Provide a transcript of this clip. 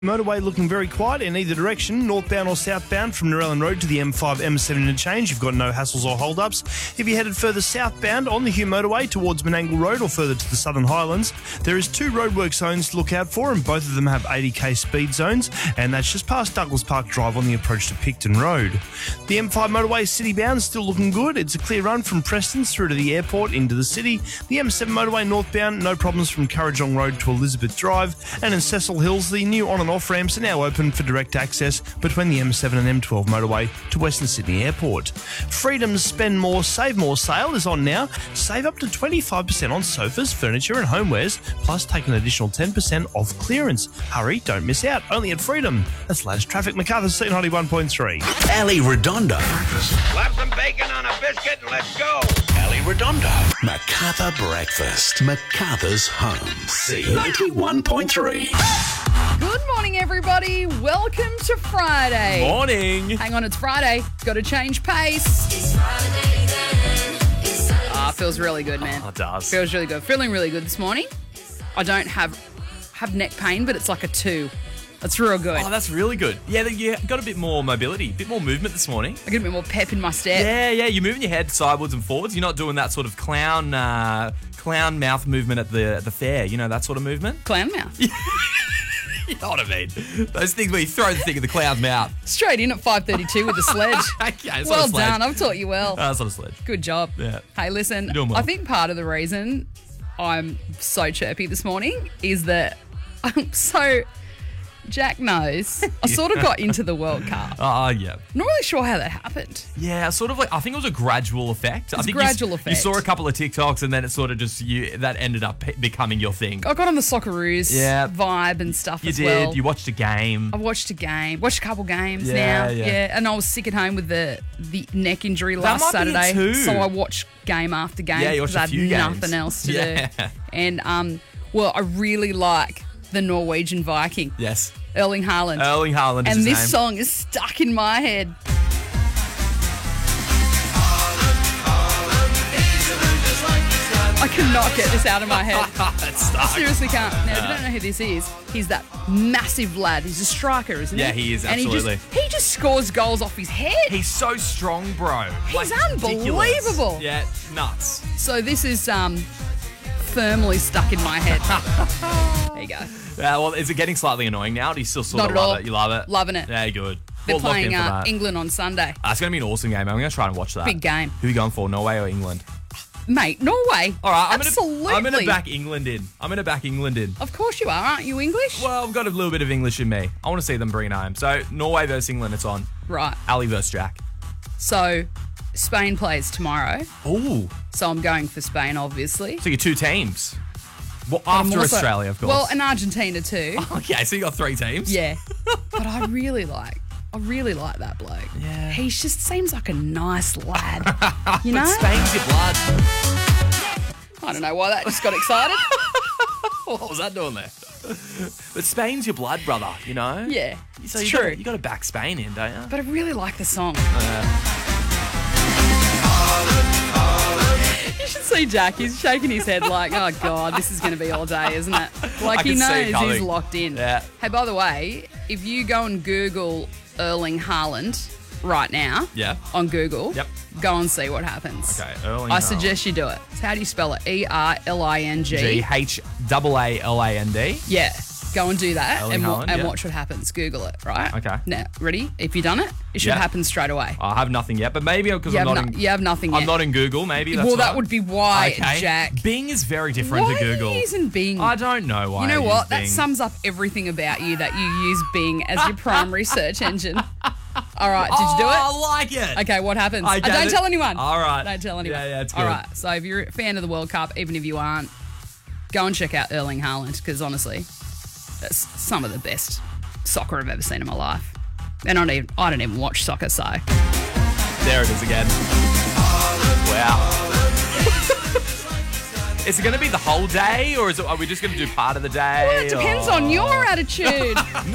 Motorway looking very quiet in either direction, northbound or southbound from Narellan Road to the M5 M7 interchange. You've got no hassles or hold-ups. If you're headed further southbound on the Hume Motorway towards Menangle Road or further to the Southern Highlands, there is two roadwork zones to look out for, and both of them have 80k speed zones, and that's just past Douglas Park Drive on the approach to Picton Road. The M5 Motorway citybound is still looking good. It's a clear run from Preston's through to the airport into the city. The M7 Motorway northbound, no problems from Currajong Road to Elizabeth Drive, and in Cecil Hills, the new on and off ramps are now open for direct access between the M7 and M12 motorway to Western Sydney Airport. Freedom's Spend More, Save More sale is on now. Save up to 25% on sofas, furniture and homewares, plus take an additional 10% off clearance. Hurry, don't miss out. Only at Freedom. That's latest traffic. MacArthur's C91.3. Ali Redondo. Slap some bacon on a biscuit and let's go. Ali Redondo. MacArthur Breakfast. MacArthur's home. C91.3. Good morning, everybody. Welcome to Friday. Morning. Hang on, it's Friday. Got to change pace. Feels really good, man. Oh, it does. Feels really good. Feeling really good this morning. I don't have neck pain, but it's like a 2. That's real good. Oh, that's really good. Yeah, you got a bit more mobility, a bit more movement this morning. I get a bit more pep in my step. Yeah, you're moving your head sideways and forwards. You're not doing that sort of clown mouth movement at the fair. You know, that sort of movement? Clown mouth. You know what I mean? Those things where you throw the thing in the clown's mouth. Straight in at 5:32 with the sledge. Okay, it's well not a sledge. done. I've taught you well. That's not a sledge. Good job. Yeah. Hey, listen, You're doing well. I think part of the reason I'm so chirpy this morning is that Jack knows I sort of got into the World Cup. Yeah. Not really sure how that happened. Yeah, sort of like, I think it was a gradual effect. I think gradual effect. You saw a couple of TikToks and then it sort of just, that ended up becoming your thing. I got on the Socceroos Yeah. vibe and stuff You as did. well. You watched a game. I watched a game, watched a couple games Yeah, now. yeah. And I was sick at home with the neck injury That last might be it Saturday. too. So I watched game after game Yeah, you watched because I a had few games. nothing else to Yeah. do. And I really like the Norwegian Viking. Yes. Erling Haaland. Erling Haaland is And his this name. song is stuck in my head. I cannot get this out of my head. It's stuck. Seriously can't. Now, if you don't know who this is, he's that massive lad. He's a striker, isn't he? Yeah, he is, And absolutely. he just scores goals off his head. He's so strong, bro. He's ridiculous. unbelievable. Yeah, nuts. So this is firmly stuck in my head. There you go. Well, is it getting slightly annoying now? Do you still sort Not of at love all. it? You love it? Loving it. Yeah, good. They're Well, locked in playing for that. England on Sunday. It's going to be an awesome game. I'm going to try and watch that. Big game. Who are you going for, Norway or England? Mate, Norway. All right, Absolutely. I'm going to back England in. Of course you are. Aren't you English? Well, I've got a little bit of English in me. I want to see them bring it home. So, Norway versus England, it's on. Right. Ali versus Jack. So Spain plays tomorrow. Ooh. So I'm going for Spain, obviously. So, you're two teams. Well, I'm after also- Australia, of course. Well, and Argentina too. Okay, so you got 3 teams? Yeah. But I really like that bloke. Yeah. He just seems like a nice lad. You know? But Spain's your blood. I don't know why that just got excited. What was that doing there? But Spain's your blood, brother, you know? Yeah. So It's you true. You got to back Spain in, don't you? But I really like the song. You should see Jack. He's shaking his head like, oh, God, this is going to be all day, isn't it? Like, I he can see it knows coming. he's locked in. Yeah. Hey, by the way, if you go and Google Erling Haaland right now Yeah. on Google, Yep. go and see what happens. Okay, Erling I Haaland. suggest you do it. So how do you spell it? Erling. G-H-A-A-L-A-N-D. Yeah. Go and do that Erling and, Haaland, and yeah. watch what happens. Google it, right? Okay. Now, ready? If you've done it, it should Yeah. happen straight away. I have nothing yet, but maybe because You I'm have, not in... you have nothing I'm yet. not in Google, maybe that's Well, why. that would be why, Okay. Jack. Bing is very different Why to Google. are you using Bing? I don't know why You know I what? use That Bing. sums up everything about you, that you use Bing as your primary search engine. All right, did you do it? I like it. Okay, what happens? I don't tell anyone. All right. Don't tell anyone. Yeah, it's All good. right, so if you're a fan of the World Cup, even if you aren't, go and check out Erling Haaland, because honestly, that's some of the best soccer I've ever seen in my life. And I don't even watch soccer, so... There it is again. Wow. Is it going to be the whole day, or are we just going to do part of the day? Well, it depends on your attitude.